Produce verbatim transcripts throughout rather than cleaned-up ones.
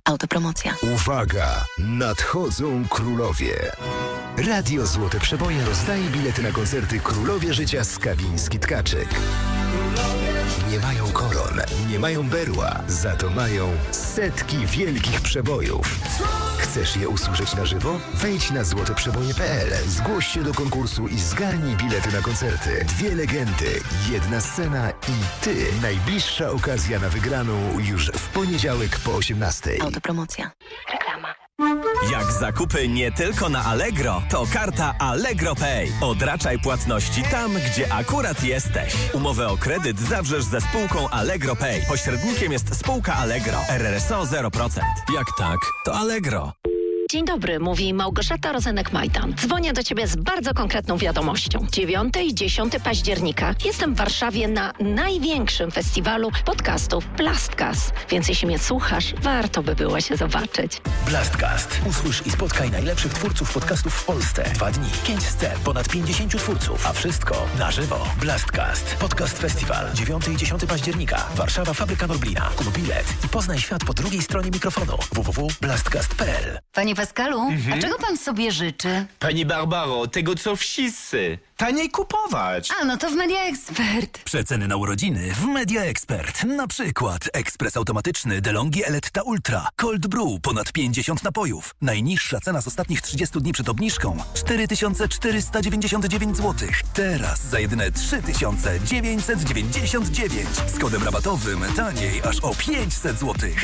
Autopromocja. Uwaga! Nadchodzą królowie. Radio Złote Przeboje rozdaje bilety na koncerty Królowie Życia Skawiński-Tkaczyk. Nie mają koron, nie mają berła, za to mają setki wielkich przebojów. Chcesz je usłyszeć na żywo? Wejdź na złote przeboje kropka pe el, zgłoś się do konkursu i zgarnij bilety na koncerty. Dwie legendy, jedna scena i ty. Najbliższa okazja na wygraną już w poniedziałek po osiemnastej. Autopromocja. Reklama. Jak zakupy nie tylko na Allegro, to karta Allegro Pay. Odraczaj płatności tam, gdzie akurat jesteś. Umowę o kredyt zawrzesz ze spółką Allegro Pay. Pośrednikiem jest spółka Allegro. R R S O zero procent. Jak tak, to Allegro. Dzień dobry, mówi Małgorzata Rozenek-Majdan. Dzwonię do Ciebie z bardzo konkretną wiadomością. dziewiątego i dziesiątego października jestem w Warszawie na największym festiwalu podcastów Blastcast. Więc jeśli mnie słuchasz, warto by było się zobaczyć. Blastcast. Usłysz i spotkaj najlepszych twórców podcastów w Polsce. Dwa dni, pięć scen, ponad pięćdziesięciu twórców, a wszystko na żywo. Blastcast. Podcast Festiwal. dziewiątego i dziesiątego października. Warszawa, Fabryka Norblina. Kup bilet i poznaj świat po drugiej stronie mikrofonu. w w w kropka blastcast kropka pe el. Panie Pascalu, mhm. a czego pan sobie życzy? Pani Barbaro, tego co wszyscy. Taniej kupować. A, no to w Media Expert. Przeceny na urodziny w Media Expert. Na przykład ekspres automatyczny DeLonghi Eletta Ultra. Cold Brew, ponad pięćdziesiąt napojów. Najniższa cena z ostatnich trzydziestu dni przed obniżką. cztery tysiące czterysta dziewięćdziesiąt dziewięć złotych. Teraz za jedyne trzy tysiące dziewięćset dziewięćdziesiąt dziewięć. Z kodem rabatowym taniej aż o pięćset złotych.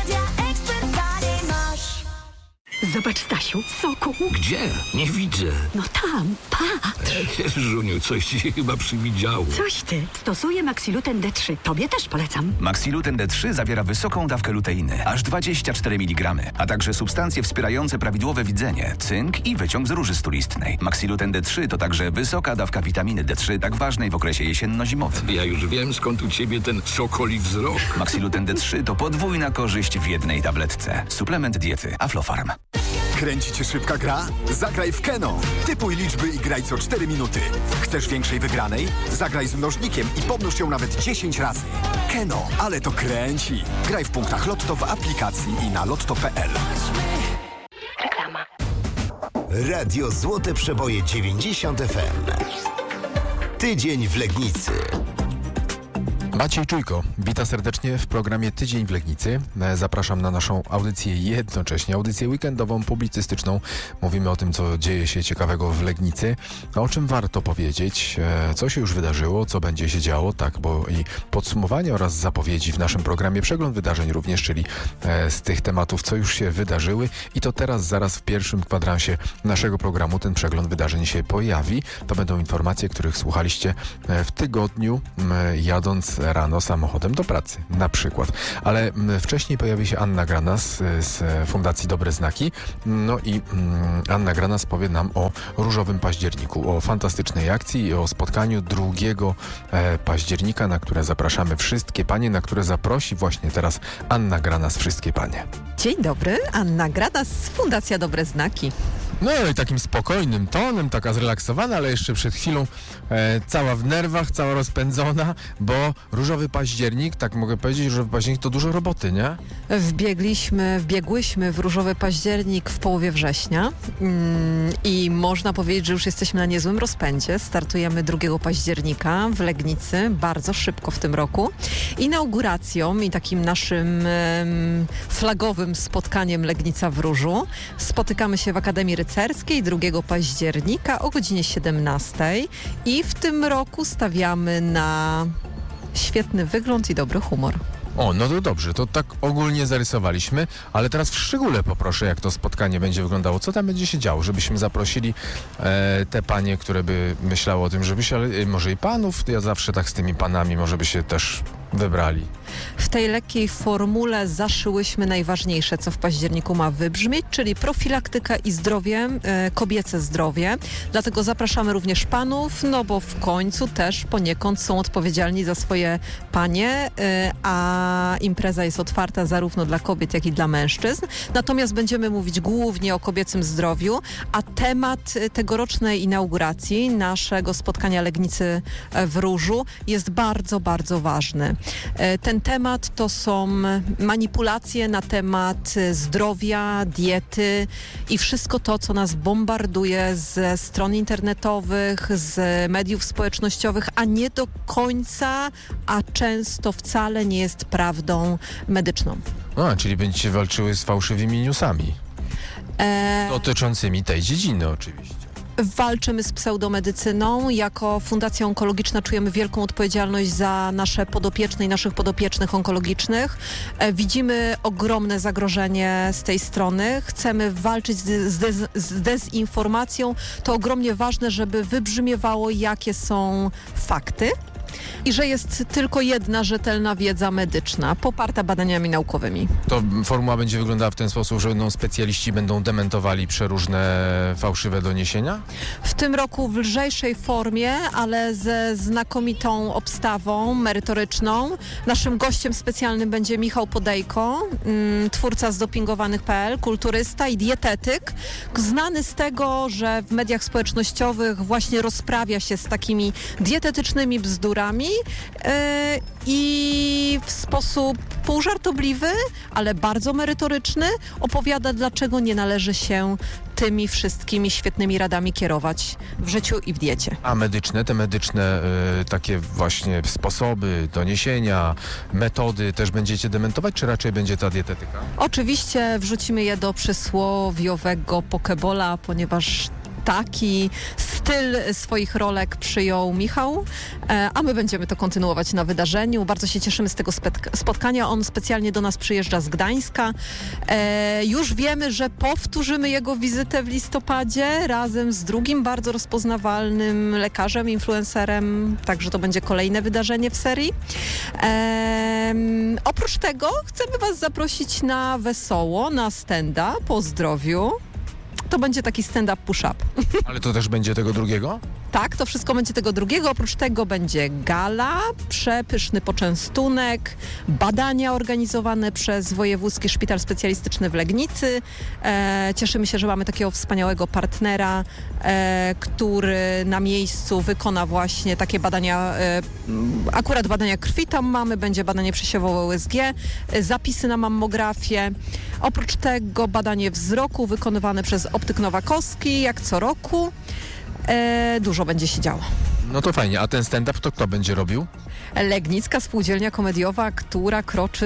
Zobacz, Stasiu, soku. Gdzie? Nie widzę. No tam, patrz. E, Żuniu, coś ci się chyba przywidziało. Coś ty. Stosuję Maxiluten D trzy. Tobie też polecam. Maxiluten D trzy zawiera wysoką dawkę luteiny, aż dwadzieścia cztery miligramy, a także substancje wspierające prawidłowe widzenie, cynk i wyciąg z róży stulistnej. Maxiluten D trzy to także wysoka dawka witaminy D trzy, tak ważnej w okresie jesienno-zimowym. Ja już wiem, skąd u ciebie ten sokoli wzrok. Maxiluten D trzy to podwójna korzyść w jednej tabletce. Suplement diety Aflofarm. Kręci cię szybka gra? Zagraj w Keno. Typuj liczby i graj co cztery minuty. Chcesz większej wygranej? Zagraj z mnożnikiem i pomnóż ją nawet dziesięć razy. Keno, ale to kręci. Graj w punktach Lotto w aplikacji i na lotto kropka pe el. Reklama. Radio Złote Przeboje dziewięćdziesiąt F M. Tydzień w Legnicy. Maciej Czujko, witam serdecznie w programie Tydzień w Legnicy. Zapraszam na naszą audycję jednocześnie, audycję weekendową, publicystyczną. Mówimy o tym, co dzieje się ciekawego w Legnicy, o czym warto powiedzieć, co się już wydarzyło, co będzie się działo, tak, bo i podsumowanie oraz zapowiedzi w naszym programie, przegląd wydarzeń również, czyli z tych tematów, co już się wydarzyły i to teraz, zaraz w pierwszym kwadransie naszego programu ten przegląd wydarzeń się pojawi. To będą informacje, których słuchaliście w tygodniu, jadąc rano samochodem do pracy, na przykład. Ale wcześniej pojawi się Anna Granas z Fundacji Dobre Znaki. No i mm, Anna Granas powie nam o Różowym Październiku, o fantastycznej akcji i o spotkaniu drugiego e, października, na które zapraszamy wszystkie panie, na które zaprosi właśnie teraz Anna Granas wszystkie panie. Dzień dobry, Anna Granas z Fundacja Dobre Znaki. No i takim spokojnym tonem, taka zrelaksowana, ale jeszcze przed chwilą e, cała w nerwach, cała rozpędzona, bo Różowy Październik, tak mogę powiedzieć, Różowy Październik to dużo roboty, nie? Wbiegliśmy, wbiegłyśmy w Różowy Październik w połowie września mm, i można powiedzieć, że już jesteśmy na niezłym rozpędzie. Startujemy drugiego października w Legnicy, bardzo szybko w tym roku. Inauguracją i takim naszym em, flagowym spotkaniem Legnica w Różu spotykamy się w Akademii Rycerskiej drugiego października o godzinie siedemnastej i w tym roku stawiamy na świetny wygląd i dobry humor. O, no to dobrze, to tak ogólnie zarysowaliśmy, ale teraz w szczególe poproszę, jak to spotkanie będzie wyglądało, co tam będzie się działo, żebyśmy zaprosili e, te panie, które by myślały o tym, żeby się, ale może i panów, ja zawsze tak z tymi panami, może by się też wybrali. W tej lekkiej formule zaszyłyśmy najważniejsze, co w październiku ma wybrzmieć, czyli profilaktyka i zdrowie, e, kobiece zdrowie. Dlatego zapraszamy również panów, no bo w końcu też poniekąd są odpowiedzialni za swoje panie, e, a impreza jest otwarta zarówno dla kobiet, jak i dla mężczyzn. Natomiast będziemy mówić głównie o kobiecym zdrowiu, a temat tegorocznej inauguracji naszego spotkania Legnicy w Różu jest bardzo, bardzo ważny. Ten temat to są manipulacje na temat zdrowia, diety i wszystko to, co nas bombarduje ze stron internetowych, z mediów społecznościowych, a nie do końca, a często wcale nie jest prawdą medyczną. A, czyli będziecie walczyły z fałszywymi newsami e... dotyczącymi tej dziedziny oczywiście. Walczymy z pseudomedycyną. Jako Fundacja Onkologiczna czujemy wielką odpowiedzialność za nasze podopieczne i naszych podopiecznych onkologicznych. E, widzimy ogromne zagrożenie z tej strony. Chcemy walczyć z, z, dez, z dezinformacją. To ogromnie ważne, żeby wybrzmiewało, jakie są fakty. I że jest tylko jedna rzetelna wiedza medyczna, poparta badaniami naukowymi. To formuła będzie wyglądała w ten sposób, że no, specjaliści będą dementowali przeróżne fałszywe doniesienia? W tym roku w lżejszej formie, ale ze znakomitą obstawą merytoryczną. Naszym gościem specjalnym będzie Michał Podejko, mm, twórca zdopingowanych kropka pe el, kulturysta i dietetyk, znany z tego, że w mediach społecznościowych właśnie rozprawia się z takimi dietetycznymi bzdurami, Yy, i w sposób półżartobliwy, ale bardzo merytoryczny opowiada, dlaczego nie należy się tymi wszystkimi świetnymi radami kierować w życiu i w diecie. A medyczne, te medyczne y, takie właśnie sposoby, doniesienia, metody też będziecie dementować, czy raczej będzie ta dietetyka? Oczywiście wrzucimy je do przysłowiowego pokebola, ponieważ taki styl swoich rolek przyjął Michał, a my będziemy to kontynuować na wydarzeniu. Bardzo się cieszymy z tego spotkania. On specjalnie do nas przyjeżdża z Gdańska. E, już wiemy, że powtórzymy jego wizytę w listopadzie razem z drugim bardzo rozpoznawalnym lekarzem, influencerem, także to będzie kolejne wydarzenie w serii. E, oprócz tego chcemy Was zaprosić na wesoło, na stand-up po zdrowiu. To będzie taki stand-up push-up. Ale to też będzie tego drugiego? Tak, to wszystko będzie tego drugiego. Oprócz tego będzie gala, przepyszny poczęstunek, badania organizowane przez Wojewódzki Szpital Specjalistyczny w Legnicy. E, cieszymy się, że mamy takiego wspaniałego partnera, e, który na miejscu wykona właśnie takie badania, e, akurat badania krwi tam mamy, będzie badanie przesiewowe U S G, e, zapisy na mammografię. Oprócz tego badanie wzroku wykonywane przez Optyk Nowakowski, jak co roku. E, dużo będzie się działo. No to fajnie. A ten stand-up to kto będzie robił? Legnicka Spółdzielnia Komediowa, która kroczy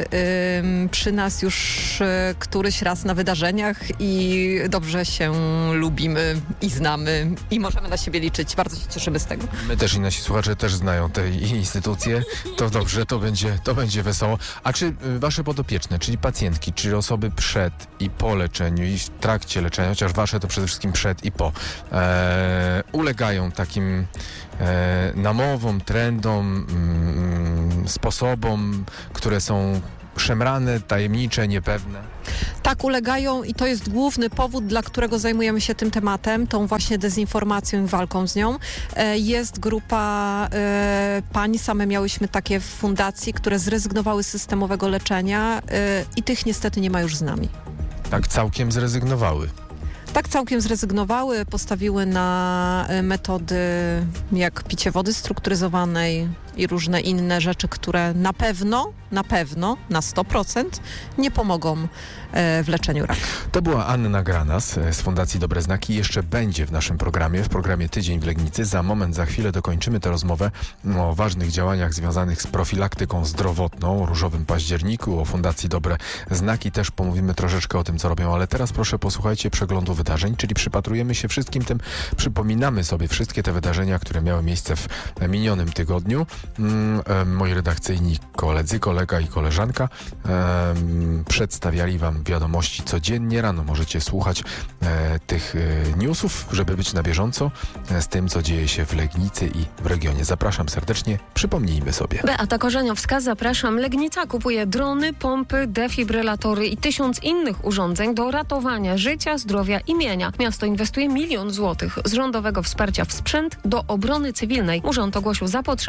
y, przy nas już y, któryś raz na wydarzeniach i dobrze się lubimy i znamy i możemy na siebie liczyć. Bardzo się cieszymy z tego. My też i nasi słuchacze też znają te instytucje. To dobrze, to będzie, to będzie wesoło. A czy y, wasze podopieczne, czyli pacjentki, czy osoby przed i po leczeniu i w trakcie leczenia, chociaż wasze to przede wszystkim przed i po, e, ulegają takim e, namowom, trendom, mm, sposobom, które są szemrane, tajemnicze, niepewne? Tak, ulegają i to jest główny powód, dla którego zajmujemy się tym tematem, tą właśnie dezinformacją i walką z nią. E, jest grupa e, pań, same miałyśmy takie w fundacji, które zrezygnowały z systemowego leczenia e, i tych niestety nie ma już z nami. Tak całkiem zrezygnowały? Tak całkiem zrezygnowały, postawiły na metody jak picie wody strukturyzowanej i różne inne rzeczy, które na pewno, na pewno, na sto procent nie pomogą w leczeniu raka. To była Anna Granas z Fundacji Dobre Znaki. Jeszcze będzie w naszym programie, w programie Tydzień w Legnicy. Za moment, za chwilę dokończymy tę rozmowę o ważnych działaniach związanych z profilaktyką zdrowotną, o Różowym Październiku, o Fundacji Dobre Znaki. Też pomówimy troszeczkę o tym, co robią, ale teraz proszę posłuchajcie przeglądu wydarzeń, czyli przypatrujemy się wszystkim tym, przypominamy sobie wszystkie te wydarzenia, które miały miejsce w minionym tygodniu. Moi redakcyjni koledzy, kolega i koleżanka um, przedstawiali Wam wiadomości codziennie. Rano możecie słuchać e, tych e, newsów, żeby być na bieżąco e, z tym, co dzieje się w Legnicy i w regionie. Zapraszam serdecznie, przypomnijmy sobie. Beata Korzeniowska, zapraszam. Legnica kupuje drony, pompy, defibrylatory i tysiąc innych urządzeń do ratowania życia, zdrowia i mienia. Miasto inwestuje milion złotych z rządowego wsparcia w sprzęt do obrony cywilnej. Urząd ogłosił zapotrzebowanie i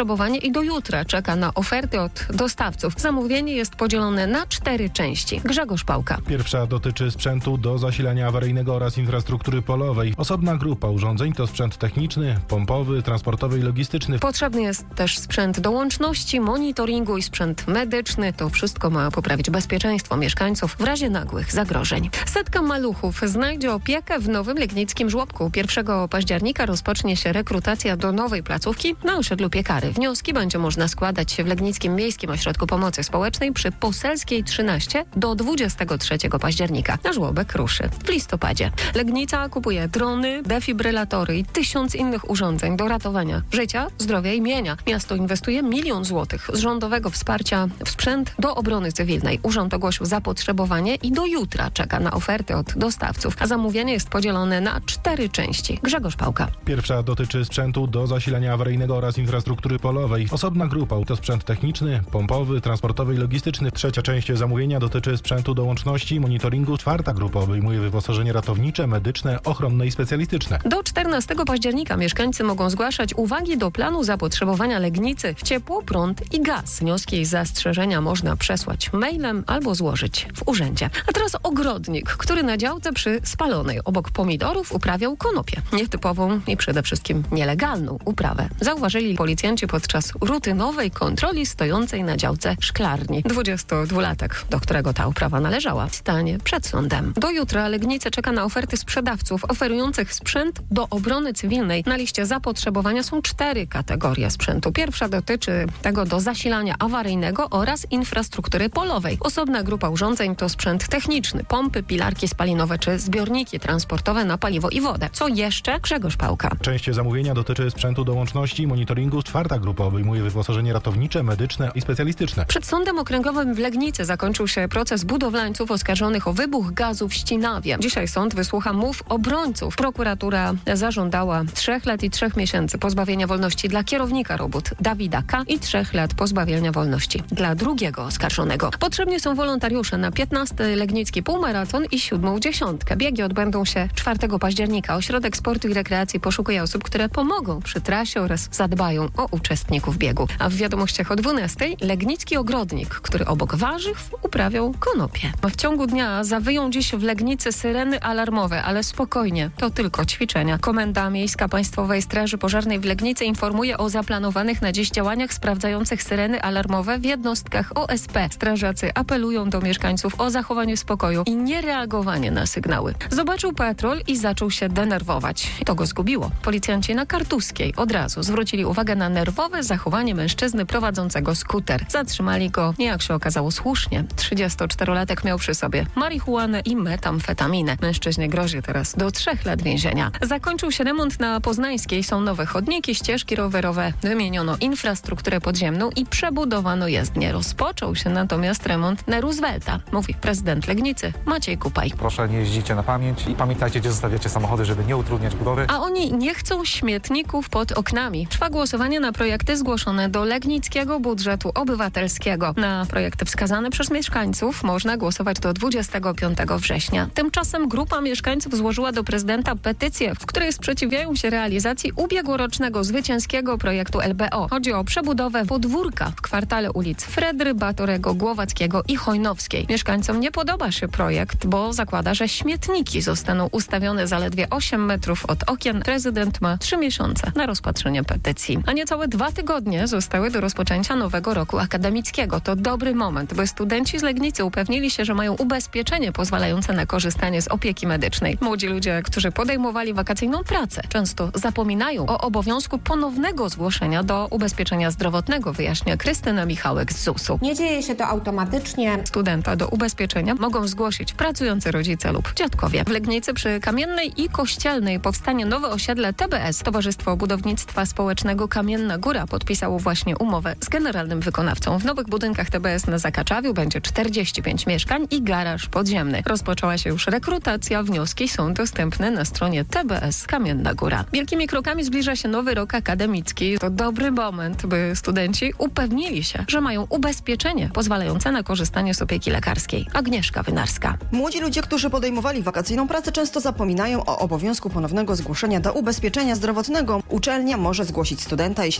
i do jutra czeka na oferty od dostawców. Zamówienie jest podzielone na cztery części. Grzegorz Pałka. Pierwsza dotyczy sprzętu do zasilania awaryjnego oraz infrastruktury polowej. Osobna grupa urządzeń to sprzęt techniczny, pompowy, transportowy i logistyczny. Potrzebny jest też sprzęt do łączności, monitoringu i sprzęt medyczny. To wszystko ma poprawić bezpieczeństwo mieszkańców w razie nagłych zagrożeń. Setka maluchów znajdzie opiekę w nowym legnickim żłobku. pierwszego października rozpocznie się rekrutacja do nowej placówki na osiedlu Piekary. Wnioski będzie można składać w Legnickim Miejskim Ośrodku Pomocy Społecznej przy Poselskiej trzynaście do dwudziestego trzeciego października. Na żłobek ruszy w listopadzie. Legnica kupuje drony, defibrylatory i tysiąc innych urządzeń do ratowania życia, zdrowia i mienia. Miasto inwestuje milion złotych z rządowego wsparcia w sprzęt do obrony cywilnej. Urząd ogłosił zapotrzebowanie i do jutra czeka na oferty od dostawców, a zamówienie jest podzielone na cztery części. Grzegorz Pałka. Pierwsza dotyczy sprzętu do zasilania awaryjnego oraz infrastruktury polowej. Osobna grupa to sprzęt techniczny, pompowy, transportowy i logistyczny. Trzecia część zamówienia dotyczy sprzętu do łączności i monitoringu. Czwarta grupa obejmuje wyposażenie ratownicze, medyczne, ochronne i specjalistyczne. Do czternastego października mieszkańcy mogą zgłaszać uwagi do planu zapotrzebowania Legnicy w ciepło, prąd i gaz. Wnioski i zastrzeżenia można przesłać mailem albo złożyć w urzędzie. A teraz ogrodnik, który na działce przy Spalonej obok pomidorów uprawiał konopie. Nietypową i przede wszystkim nielegalną uprawę zauważyli policjanci podczas rutynowej kontroli stojącej na działce szklarni. dwudziestodwulatek, do którego ta uprawa należała, stanie przed sądem. Do jutra Legnicę czeka na oferty sprzedawców oferujących sprzęt do obrony cywilnej. Na liście zapotrzebowania są cztery kategorie sprzętu. Pierwsza dotyczy tego do zasilania awaryjnego oraz infrastruktury polowej. Osobna grupa urządzeń to sprzęt techniczny, pompy, pilarki spalinowe czy zbiorniki transportowe na paliwo i wodę. Co jeszcze? Grzegorz Pałka. Część zamówienia dotyczy sprzętu do łączności i monitoringu. Czwarta grupa obejmuje wyposażenie ratownicze, medyczne i specjalistyczne. Przed Sądem Okręgowym w Legnicy zakończył się proces budowlańców oskarżonych o wybuch gazu w Ścinawie. Dzisiaj sąd wysłucha mów obrońców. Prokuratura zażądała trzech lat i trzech miesięcy pozbawienia wolności dla kierownika robót Dawida K. i trzech lat pozbawienia wolności dla drugiego oskarżonego. Potrzebni są wolontariusze na piętnasty Legnicki półmaraton i siódmą dziesiątkę. Biegi odbędą się czwartego października. Ośrodek Sportu i Rekreacji poszukuje osób, które pomogą przy trasie oraz zadbają o uczestników biegu. A w wiadomościach o dwunastej Legnicki ogrodnik, który obok warzyw uprawiał konopie. W ciągu dnia zawyją dziś w Legnicy syreny alarmowe, ale spokojnie, to tylko ćwiczenia. Komenda Miejska Państwowej Straży Pożarnej w Legnicy informuje o zaplanowanych na dziś działaniach sprawdzających syreny alarmowe w jednostkach O S P. Strażacy apelują do mieszkańców o zachowanie spokoju i niereagowanie na sygnały. Zobaczył patrol i zaczął się denerwować. To go zgubiło. Policjanci na Kartuskiej od razu zwrócili uwagę na nerwowe zachowanie mężczyzny prowadzącego skuter. Zatrzymali go, jak się okazało, słusznie. trzydziestoczterolatek miał przy sobie marihuanę i metamfetaminę. Mężczyźnie grozi teraz do trzech lat więzienia. Zakończył się remont na Poznańskiej. Są nowe chodniki, ścieżki rowerowe. Wymieniono infrastrukturę podziemną i przebudowano jezdnię. Rozpoczął się natomiast remont na Roosevelta, mówi prezydent Legnicy Maciej Kupaj. Proszę, nie jeździcie na pamięć i pamiętajcie, gdzie zostawiacie samochody, żeby nie utrudniać budowy. A oni nie chcą śmietników pod oknami. Trwa głosowanie na projekty zgłoszone do Legnickiego Budżetu Obywatelskiego. Na projekty wskazane przez mieszkańców można głosować do dwudziestego piątego września. Tymczasem grupa mieszkańców złożyła do prezydenta petycję, w której sprzeciwiają się realizacji ubiegłorocznego zwycięskiego projektu L B O. Chodzi o przebudowę podwórka w kwartale ulic Fredry, Batorego, Głowackiego i Chojnowskiej. Mieszkańcom nie podoba się projekt, bo zakłada, że śmietniki zostaną ustawione zaledwie osiem metrów od okien. Prezydent ma trzy miesiące na rozpatrzenie petycji. A niecałe dwa tygodnie zostały do rozpoczęcia nowego roku akademickiego. To dobry moment, by studenci z Legnicy upewnili się, że mają ubezpieczenie pozwalające na korzystanie z opieki medycznej. Młodzi ludzie, którzy podejmowali wakacyjną pracę, często zapominają o obowiązku ponownego zgłoszenia do ubezpieczenia zdrowotnego, wyjaśnia Krystyna Michałek z zusu. Nie dzieje się to automatycznie. Studenta do ubezpieczenia mogą zgłosić pracujący rodzice lub dziadkowie. W Legnicy przy Kamiennej i Kościelnej powstanie nowe osiedle T B S. Towarzystwo Budownictwa Społecznego Kamienna Góra podpisało właśnie umowę z generalnym wykonawcą. W nowych budynkach T B S na Zakaczawiu będzie czterdzieści pięć mieszkań i garaż podziemny. Rozpoczęła się już rekrutacja. Wnioski są dostępne na stronie T B S Kamienna Góra. Wielkimi krokami zbliża się nowy rok akademicki. To dobry moment, by studenci upewnili się, że mają ubezpieczenie pozwalające na korzystanie z opieki lekarskiej. Agnieszka Wynarska. Młodzi ludzie, którzy podejmowali wakacyjną pracę, często zapominają o obowiązku ponownego zgłoszenia do ubezpieczenia zdrowotnego. Uczelnia może zgłosić studenta, jeśli rodzice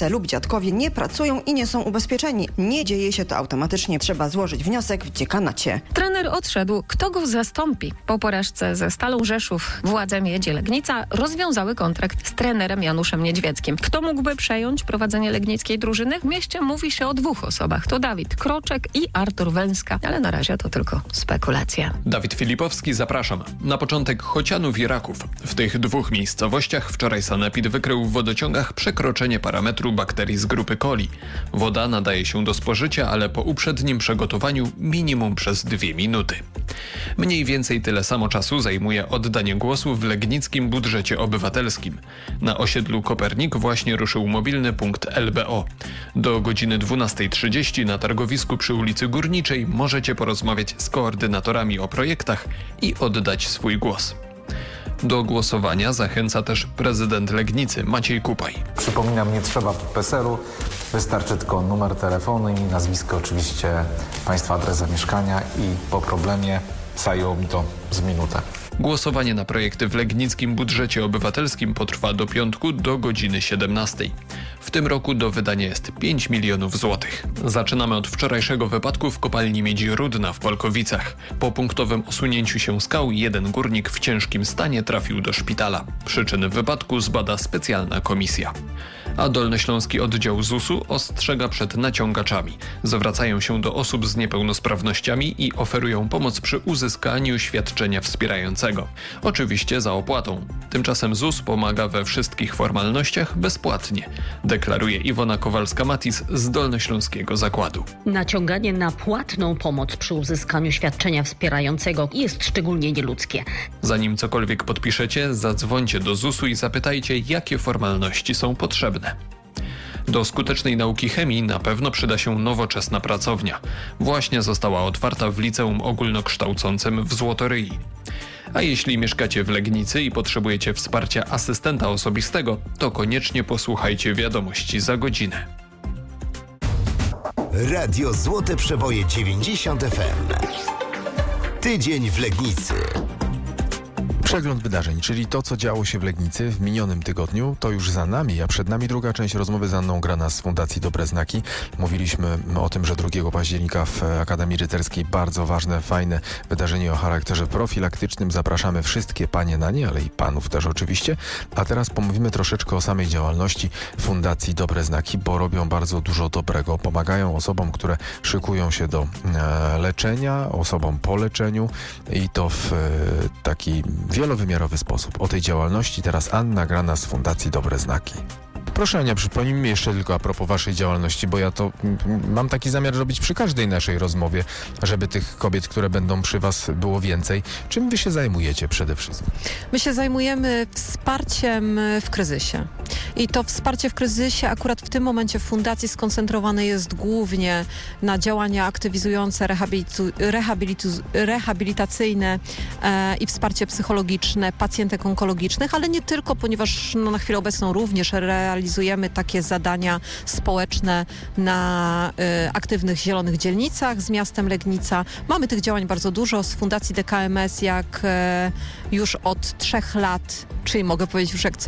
lub dziadkowie nie pracują i nie są ubezpieczeni. Nie dzieje się to automatycznie. Trzeba złożyć wniosek w dziekanacie. Trener odszedł. Kto go zastąpi? Po porażce ze Stalą Rzeszów władze Miedzi Legnica rozwiązały kontrakt z trenerem Januszem Niedźwieckim. Kto mógłby przejąć prowadzenie legnickiej drużyny? W mieście mówi się o dwóch osobach. To Dawid Kroczek i Artur Węska, ale na razie to tylko spekulacja. Dawid Filipowski, zapraszam. Na początek Chocianów i Raków. W tych dwóch miejscowościach wczoraj sanepid wykrył w wodociągach przekroczenie parametru bakterii z grupy coli. Woda nadaje się do spożycia, ale po uprzednim przygotowaniu minimum przez dwie minuty. Mniej więcej tyle samo czasu zajmuje oddanie głosu w legnickim budżecie obywatelskim. Na osiedlu Kopernik właśnie ruszył mobilny punkt L B O. Do godziny dwunasta trzydzieści na targowisku przy ulicy Górniczej możecie porozmawiać z koordynatorami o projektach i oddać swój głos. Do głosowania zachęca też prezydent Legnicy Maciej Kupaj. Przypominam, nie trzeba P E S E L-u, wystarczy tylko numer telefonu i nazwisko, oczywiście Państwa adres zamieszkania i po problemie zajęło mi to z minutę. Głosowanie na projekty w legnickim budżecie obywatelskim potrwa do piątku do godziny siedemnastej. W tym roku do wydania jest pięć milionów złotych. Zaczynamy od wczorajszego wypadku w kopalni miedzi Rudna w Polkowicach. Po punktowym osunięciu się skał jeden górnik w ciężkim stanie trafił do szpitala. Przyczyny wypadku zbada specjalna komisja. A Dolnośląski Oddział zusu ostrzega przed naciągaczami. Zwracają się do osób z niepełnosprawnościami i oferują pomoc przy uzyskaniu świadczenia wspierającego. Oczywiście za opłatą. Tymczasem Z U S pomaga we wszystkich formalnościach bezpłatnie, deklaruje Iwona Kowalska-Matis z Dolnośląskiego Zakładu. Naciąganie na płatną pomoc przy uzyskaniu świadczenia wspierającego jest szczególnie nieludzkie. Zanim cokolwiek podpiszecie, zadzwońcie do Z U S u i zapytajcie, jakie formalności są potrzebne. Do skutecznej nauki chemii na pewno przyda się nowoczesna pracownia. Właśnie została otwarta w liceum ogólnokształcącym w Złotoryi. A jeśli mieszkacie w Legnicy i potrzebujecie wsparcia asystenta osobistego, to koniecznie posłuchajcie wiadomości za godzinę. Radio Złote Przeboje dziewięćdziesiąt F M. Tydzień w Legnicy. Przegląd wydarzeń, czyli to, co działo się w Legnicy w minionym tygodniu, to już za nami, a przed nami druga część rozmowy z Anną Grana z Fundacji Dobre Znaki. Mówiliśmy o tym, że drugiego października w Akademii Rycerskiej bardzo ważne, fajne wydarzenie o charakterze profilaktycznym. Zapraszamy wszystkie panie na nie, ale i panów też oczywiście. A teraz pomówimy troszeczkę o samej działalności Fundacji Dobre Znaki, bo robią bardzo dużo dobrego. Pomagają osobom, które szykują się do e, leczenia, osobom po leczeniu i to w e, taki wielowymiarowy sposób. O tej działalności teraz Anna Grana z Fundacji Dobre Znaki. Proszę Ania, przypomnij mi jeszcze tylko a propos waszej działalności, bo ja to m, mam taki zamiar robić przy każdej naszej rozmowie, żeby tych kobiet, które będą przy was, było więcej. Czym wy się zajmujecie przede wszystkim? My się zajmujemy wsparciem w kryzysie. I to wsparcie w kryzysie akurat w tym momencie w fundacji skoncentrowane jest głównie na działania aktywizujące, rehabilitu, rehabilitu, rehabilitacyjne e, i wsparcie psychologiczne pacjentek onkologicznych, ale nie tylko, ponieważ no, na chwilę obecną również realizujemy takie zadania społeczne na y, aktywnych zielonych dzielnicach z miastem Legnica. Mamy tych działań bardzo dużo. Z Fundacji D K M S jak y, już od trzech lat, czyli mogę powiedzieć już jak co